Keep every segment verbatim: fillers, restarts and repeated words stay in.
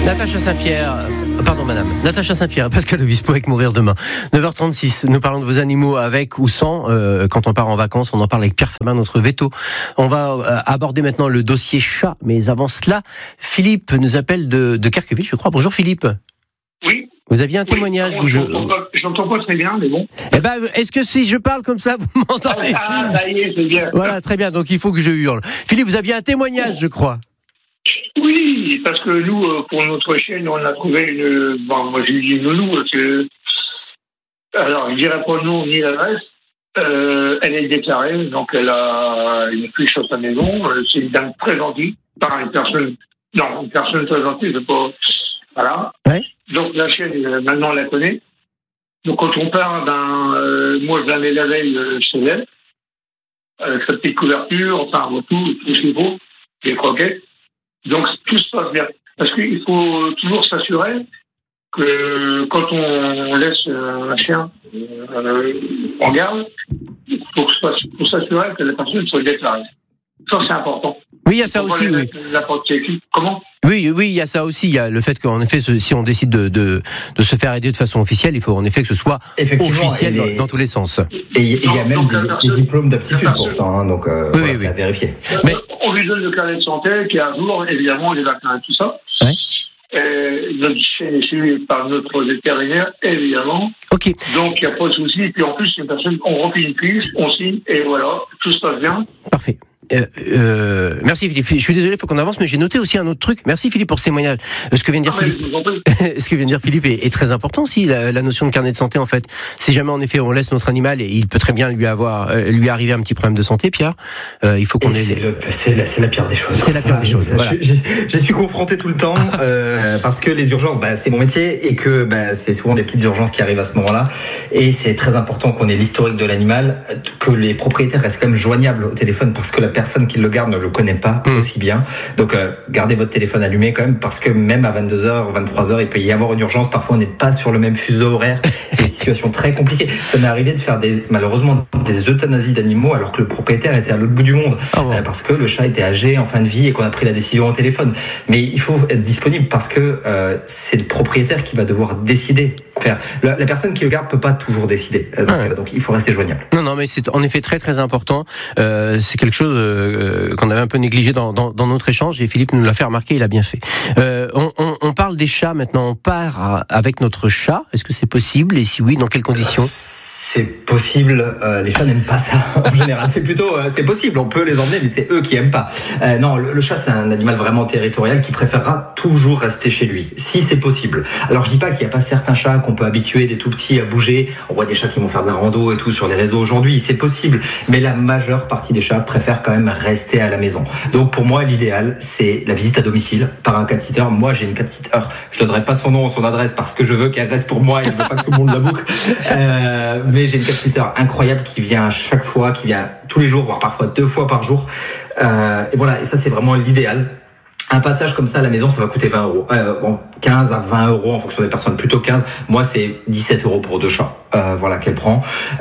Natacha Saint-Pierre, euh, pardon madame, Natacha Saint-Pierre, Pascal Obispo avec Mourir demain. neuf heures trente-six, nous parlons de vos animaux avec ou sans. Euh, quand on part en vacances, on en parle avec Pierre Sabin, notre veto. On va euh, aborder maintenant le dossier chat, mais avant cela, Philippe nous appelle de, de Kerqueville, je crois. Bonjour Philippe. Oui. Vous aviez un oui. témoignage. Bon, vous, je n'entends pas, j'entends pas très bien, mais bon. Eh ben, est-ce que si je parle comme ça, vous m'entendez? Ah, ça y est, c'est bien. Voilà, très bien. Donc il faut que je hurle. Philippe, vous aviez un témoignage, je crois. Oui, parce que nous, pour notre chaîne, on a trouvé une. Bon, moi j'ai dit nounou, parce que. Alors, je ne dirais pas le nom ni l'adresse. Euh, elle est déclarée, donc elle a une fiche sur sa maison. C'est une dame très gentille, par une personne. Non, une personne très gentille, c'est pas. Voilà. Ouais. Donc la chaîne, maintenant, on la connaît. Donc quand on part d'un. Euh, moi, je l'avais la veille euh, chez elle, avec sa petite couverture, enfin, tout, tout ce qu'il faut, les croquettes. Donc tout se passe bien. Parce qu'il faut toujours s'assurer que quand on laisse un chien euh, en garde, il faut, faut s'assurer que la personne soit déclarée. Ça, c'est important. Oui, il y a ça aussi, oui. Comment ? Oui, oui, il y a ça aussi. Il y a le fait qu'en effet, si on décide de, de, de se faire aider de façon officielle, il faut en effet que ce soit officiel les... dans, dans tous les sens. Et il y a même des, personne, des diplômes d'aptitude pour ça, hein, donc euh, oui, voilà, oui, c'est oui. à vérifier. Mais... On lui donne le carnet de santé qui est à jour, évidemment, les vaccins et tout ça. Ouais. Et notre chaîne est suivie par notre vétérinaire, évidemment. Ok. Donc, il n'y a pas de souci. Et puis, en plus, une personne, on remplit une fiche, on signe, et voilà, tout se passe bien. Parfait. Euh, euh, merci Philippe. Je suis désolé, il faut qu'on avance, mais j'ai noté aussi un autre truc. Merci Philippe pour ce témoignage. Ce que vient de dire ah, Philippe, ce que vient de dire Philippe est, est très important aussi. La, la notion de carnet de santé, en fait, si jamais en effet on laisse notre animal, et il peut très bien lui avoir, euh, lui arriver un petit problème de santé, Pierre. Euh, il faut qu'on et ait. C'est, les... le, c'est, la, c'est la pire des choses. C'est la pire des choses. Voilà. Je, je, je suis confronté tout le temps euh, parce que les urgences, bah, c'est mon métier et que bah, c'est souvent des petites urgences qui arrivent à ce moment-là. Et c'est très important qu'on ait l'historique de l'animal, que les propriétaires restent quand même joignables au téléphone parce que la personne qui le garde ne le connaît pas mmh. aussi bien. Donc, euh, gardez votre téléphone allumé quand même, parce que même à vingt-deux heures, vingt-trois heures, il peut y avoir une urgence. Parfois, on n'est pas sur le même fuseau horaire. C'est des situations très compliquées. Ça m'est arrivé de faire des, malheureusement, des euthanasies d'animaux alors que le propriétaire était à l'autre bout du monde. Oh bon. euh, parce que le chat était âgé, en fin de vie, et qu'on a pris la décision au téléphone. Mais il faut être disponible parce que euh, c'est le propriétaire qui va devoir décider. Faire. La, la personne qui le garde peut pas toujours décider. Euh, ah ouais. Donc, il faut rester joignable. Non, non, mais c'est en effet très, très important. Euh, c'est quelque chose euh, qu'on avait un peu négligé dans, dans, dans notre échange, et Philippe nous l'a fait remarquer, il a bien fait. Euh, on, on, on parle des chats maintenant, on part avec notre chat, est-ce que c'est possible, et si oui, dans quelles conditions ? C'est possible, euh, les chats n'aiment pas ça en général, c'est plutôt, euh, c'est possible, on peut les emmener, mais c'est eux qui aiment pas. Euh, non, le, le chat c'est un animal vraiment territorial qui préférera toujours rester chez lui, si c'est possible. Alors je dis pas qu'il n'y a pas certains chats qu'on peut habituer des tout petits à bouger, on voit des chats qui vont faire de la rando et tout sur les réseaux aujourd'hui, c'est possible, mais la majeure partie des chats préfèrent quand même rester à la maison. Donc pour moi, l'idéal, c'est la visite à domicile par un cat-sitter. Moi, j'ai une cat-sitter. Je donnerai pas son nom ou son adresse parce que je veux qu'elle reste pour moi et je veux pas que tout le monde la boucle. Euh, mais j'ai une cat-sitter incroyable qui vient à chaque fois, qui vient tous les jours, voire parfois deux fois par jour. Euh, et voilà, et ça, c'est vraiment l'idéal. Un passage comme ça à la maison, ça va coûter vingt euros. Euh, bon, quinze à vingt euros en fonction des personnes, plutôt quinze. Moi, c'est dix-sept euros pour deux chats. Euh, voilà, qu'elle prend.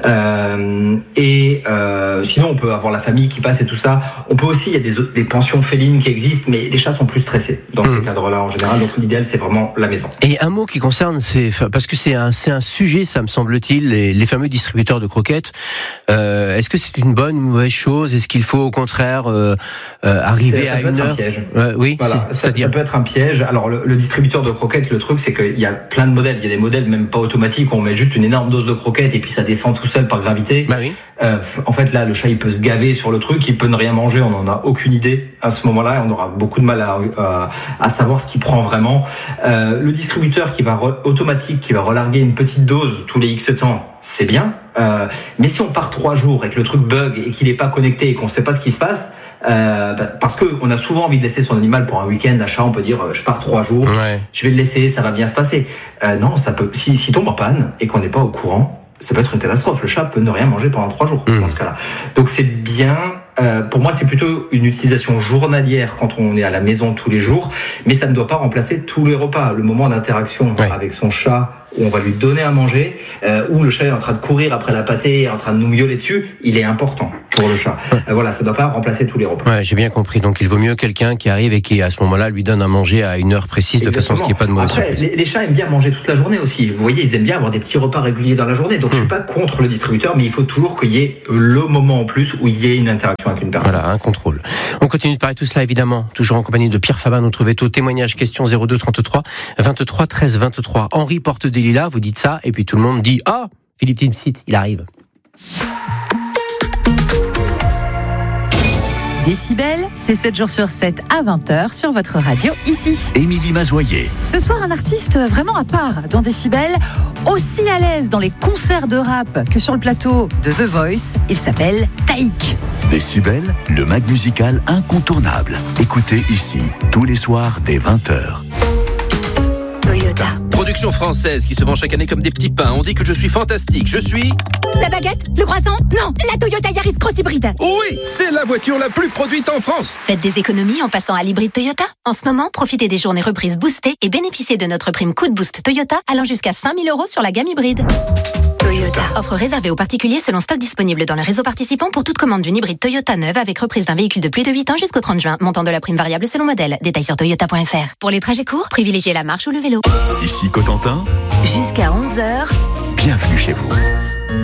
Euh, et euh, sinon, on peut avoir la famille qui passe et tout ça. On peut aussi, il y a des, des pensions félines qui existent, mais les chats sont plus stressés dans mmh. ces cadres-là en général. Donc l'idéal, c'est vraiment la maison. Et un mot qui concerne, c'est parce que c'est un, c'est un sujet, ça me semble-t-il, les, les fameux distributeurs de croquettes. Euh, est-ce que c'est une bonne ou une mauvaise chose ? Est-ce qu'il faut au contraire euh, euh, arriver c'est, ça à peut une être heure ? un piège. Euh, oui, voilà, ça, ça peut être un piège. Alors le, le distributeur de croquettes, le truc, c'est qu'il y a plein de modèles. Il y a des modèles même pas automatiques où on met juste une énorme dose de croquettes et puis ça descend tout seul par gravité. Bah oui. Euh, en fait, là, le chat, il peut se gaver sur le truc, il peut ne rien manger, on n'en a aucune idée à ce moment-là, et on aura beaucoup de mal à, à, à savoir ce qu'il prend vraiment. Euh, le distributeur qui va re, automatique, qui va relarguer une petite dose tous les X temps, c'est bien. Euh, mais si on part trois jours et que le truc bug et qu'il n'est pas connecté et qu'on ne sait pas ce qui se passe, euh, bah, parce qu'on a souvent envie de laisser son animal pour un week-end, un chat, on peut dire euh, je pars trois jours, ouais. je vais le laisser, ça va bien se passer. Euh, non, ça peut. Si, si tombe en panne et qu'on n'est pas au courant, ça peut être une catastrophe. Le chat peut ne rien manger pendant trois jours mmh. dans ce cas-là. Donc c'est bien. Euh, pour moi, c'est plutôt une utilisation journalière quand on est à la maison tous les jours, mais ça ne doit pas remplacer tous les repas. Le moment d'interaction ouais. avec son chat où on va lui donner à manger, euh, où le chat est en train de courir après la pâtée, est en train de nous miauler dessus, il est important pour le chat. Euh, voilà, ça ne doit pas remplacer tous les repas. Ouais, j'ai bien compris. Donc il vaut mieux quelqu'un qui arrive et qui à ce moment-là lui donne à manger à une heure précise. Exactement. De façon à ce qu'il n'y ait pas de mauvaise surprise. Après, les, les chats aiment bien manger toute la journée aussi. Vous voyez, ils aiment bien avoir des petits repas réguliers dans la journée. Donc mmh. je suis pas contre le distributeur, mais il faut toujours qu'il y ait le moment en plus où il y ait une interaction avec une personne. Voilà, un contrôle. On continue de parler de tout cela évidemment, toujours en compagnie de Pierre Fabat, notre veto. Témoignage, question zéro deux trente-trois vingt-trois treize vingt-trois. Henri porte des lilas, vous dites ça, et puis tout le monde dit ah, Philippe Timsit, il arrive. Décibel, c'est sept jours sur sept à vingt heures sur votre radio ici. Émilie Mazoyer. Ce soir, un artiste vraiment à part dans Décibel, aussi à l'aise dans les concerts de rap que sur le plateau de The Voice. Il s'appelle Taïk. Décibel, le mag musical incontournable. Écoutez ici, tous les soirs dès vingt heures. Toyota. Production française qui se vend chaque année comme des petits pains. On dit que je suis fantastique. Je suis... La baguette? Le croissant? Non, la Toyota Yaris Cross Hybride. Oui, c'est la voiture la plus produite en France. Faites des économies en passant à l'hybride Toyota. En ce moment, profitez des journées reprises boostées et bénéficiez de notre prime coup de boost Toyota allant jusqu'à cinq mille euros sur la gamme hybride. Toyota. Offre réservée aux particuliers selon stock disponible dans le réseau participant pour toute commande d'une hybride Toyota neuve avec reprise d'un véhicule de plus de huit ans jusqu'au trente juin. Montant de la prime variable selon modèle. Détails sur toyota point f r. Pour les trajets courts, privilégiez la marche ou le vélo. Ici Cotentin. Jusqu'à onze heures. Bienvenue chez vous.